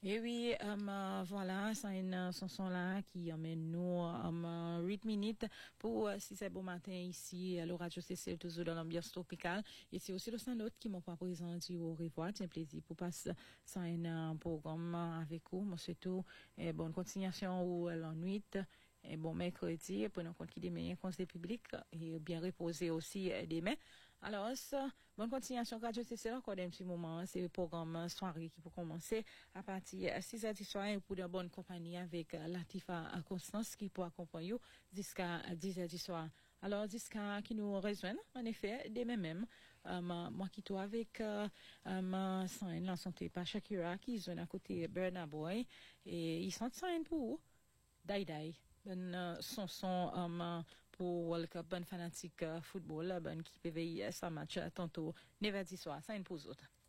Et oui, voilà, c'est une chanson là qui emmène nous 8 minutes pour si c'est bon matin ici à l'Oradio Cécile, toujours dans l'ambiance tropicale. Et c'est aussi le Saint-Lot qui m'ont pas présenté au revoir. C'est un plaisir pour passer ça un programme avec vous. Moi, c'est tout. Et bonne continuation ou l'ennui. Et bon mercredi, prenons compte qu'il y a des meilleurs conseils publics et bien reposer aussi demain. Alors, bonne continuation, Radio TCL, encore un petit moment. C'est le programme soirée qui peut commencer à partir de 6h du soir pour de bonne compagnie avec Latifa Constance qui peut accompagner jusqu'à 10h du soir. Alors, jusqu'à qui nous rejoignent, en effet, demain même, moi qui suis avec la santé par Shakira qui est à côté Burna Boy et ils sont pour Dai Dai. Ben son pour World Cup, ben fanatique football, ben qui peut veiller sa match tantôt 9h du soir, ça une pause autre.